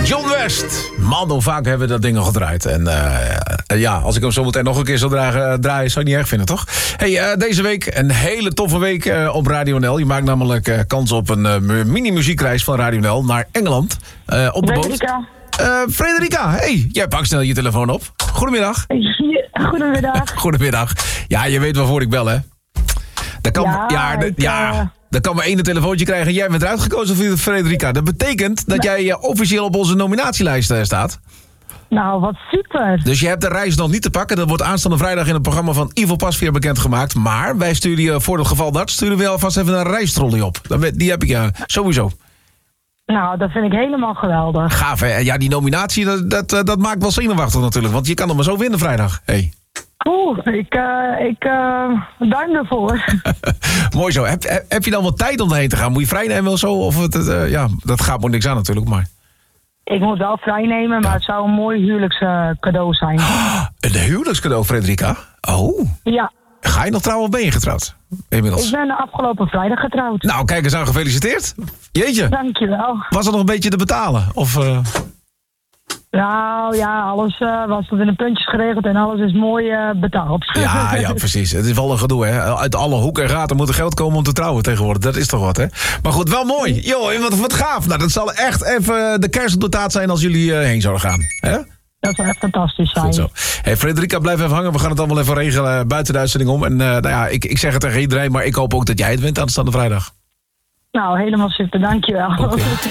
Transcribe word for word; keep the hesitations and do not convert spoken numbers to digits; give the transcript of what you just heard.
John West. Man, hoe vaak hebben we dat ding al gedraaid. En uh, ja, als ik hem zo meteen nog een keer zou dragen, draaien, zou je niet erg vinden, toch? Hey, uh, deze week een hele toffe week uh, op Radio N L. Je maakt namelijk uh, kans op een uh, mini-muziekreis van Radio N L naar Engeland. Uh, op de boot. Uh, Frederica, hey, jij pakt snel je telefoon op. Goedemiddag. Goedemiddag. Goedemiddag. Ja, je weet waarvoor ik bel, hè? Dat kan, ja, ja, de, ik, ja uh... dan kan maar één telefoontje krijgen en jij bent eruit gekozen voor Frederica. Dat betekent dat jij uh, officieel op onze nominatielijst uh, staat. Nou, wat super. Dus je hebt de reis nog niet te pakken. Dat wordt aanstaande vrijdag in het programma van Ivo Pasveer bekendgemaakt. Maar wij sturen je, voor het geval dat, sturen we alvast even een reistrolley op. Die heb ik ja, sowieso. Nou, dat vind ik helemaal geweldig. Gaaf, hè? Ja, die nominatie, dat, dat, dat maakt wel zenuwachtig natuurlijk. Want je kan hem maar zo winnen vrijdag. Hey. Oeh, ik, uh, ik uh, duim ervoor. Mooi zo. Heb, heb, heb je dan wat tijd om daarheen te gaan? Moet je vrij nemen of zo? Of het, uh, ja, dat gaat me niks aan natuurlijk, maar... Ik moet wel vrij nemen, maar ja. Het zou een mooi huwelijkscadeau zijn. Oh, een huwelijkscadeau, Frederica? Oh. Ja. Ga je nog trouwen of ben je getrouwd? Inmiddels. Ik ben de afgelopen vrijdag getrouwd. Nou, kijk eens aan, gefeliciteerd. Jeetje. Dankjewel. Was er nog een beetje te betalen? Of... Uh... Nou ja, alles uh, was tot in de puntjes geregeld en alles is mooi uh, betaald. Ja, ja, precies. Het is wel een gedoe, hè. Uit alle hoeken en gaten moet er geld komen om te trouwen tegenwoordig. Dat is toch wat, hè. Maar goed, wel mooi. Yo, wat, wat gaaf. Nou, dat zal echt even de kerst op de taart zijn als jullie uh, heen zouden gaan. Hè? Dat zou echt fantastisch zijn. Goed zo. Hey, Frederica, blijf even hangen. We gaan het allemaal even regelen buiten de uitzending om. En uh, nou ja, ik, ik zeg het tegen iedereen, maar ik hoop ook dat jij het wint aanstaande vrijdag. Nou, helemaal super. Dankjewel. Okay.